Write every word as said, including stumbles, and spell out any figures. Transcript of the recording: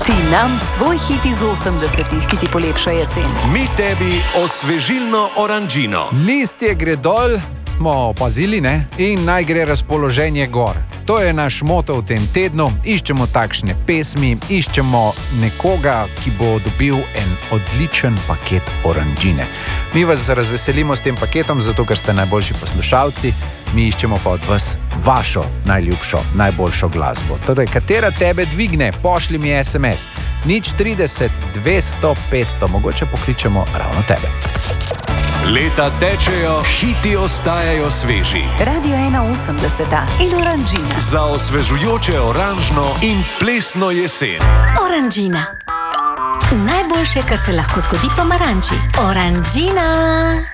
Ti nam svoj hit iz osemdesetih, ki ti polepša jesen. Mi tebi osvežilno oranžino. Listje gre dol, smo opazili, ne? In naj gre razpoloženje gor. To je naš moto v tem tednu. Iščemo takšne pesmi, iščemo nekoga, ki bo dobil en odličen paket oranžine. Mi vas razveselimo s tem paketom, zato ker ste najboljši poslušalci. Mi iščemo pa od vas vašo najljubšo, najboljšo glasbo. Torej, katera tebe dvigne, pošli mi es em es. nič trideset, dvesto, petsto. Mogoče pokličemo ravno tebe. Leta tečejo, hiti ostajajo sveži. Radio ena osemdeseta in oranžina. Za osvežujoče oranžno in plesno jesen. Oranžina. Najboljše, kar se lahko zgodi pomaranči. Oranžina.